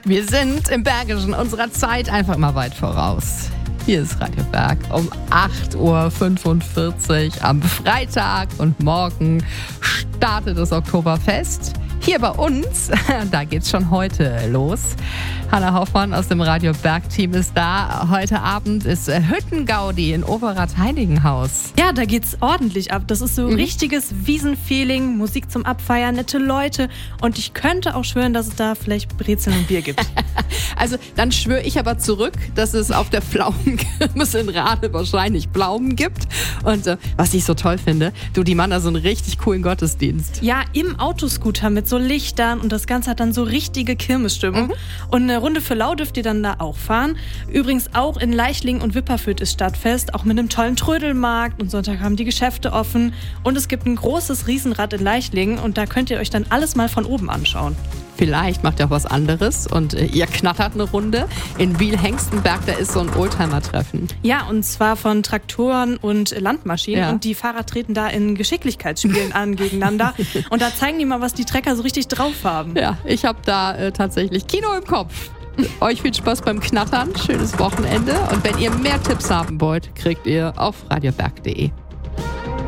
Wir sind im Bergischen unserer Zeit einfach immer weit voraus. Hier ist Radio Berg um 8.45 Uhr am Freitag und morgen startet das Oktoberfest. Hier bei uns, da geht's schon heute los. Hanna Hoffmann aus dem Radio Berg-Team ist da. Heute Abend ist Hüttengaudi in Overath-Heinigenhaus. Ja, da geht's ordentlich ab. Das ist so richtiges Wiesenfeeling, Musik zum Abfeiern, nette Leute. Und ich könnte auch schwören, dass es da vielleicht Brezeln und Bier gibt. Also dann schwöre ich aber zurück, dass es auf der Pflaumenkirmes in Rade wahrscheinlich Pflaumen gibt. Und was ich so toll finde, die machen da so einen richtig coolen Gottesdienst. Ja, im Autoscooter mit so Lichtern und das Ganze hat dann so richtige Kirmesstimmung. Und eine Runde für Lau dürft ihr dann da auch fahren. Übrigens auch in Leichlingen und Wipperfürth ist Stadtfest, auch mit einem tollen Trödelmarkt und Sonntag haben die Geschäfte offen. Und es gibt ein großes Riesenrad in Leichlingen und da könnt ihr euch dann alles mal von oben anschauen. Vielleicht macht ihr auch was anderes und ihr knattert eine Runde. In Wiel-Hengstenberg, da ist so ein Oldtimer-Treffen. Ja, und zwar von Traktoren und Landmaschinen. Ja. Und die Fahrer treten da in Geschicklichkeitsspielen an gegeneinander. Und da zeigen die mal, was die Trecker so richtig drauf haben. Ja, ich habe da tatsächlich Kino im Kopf. Euch viel Spaß beim Knattern, schönes Wochenende. Und wenn ihr mehr Tipps haben wollt, kriegt ihr auf radioberg.de.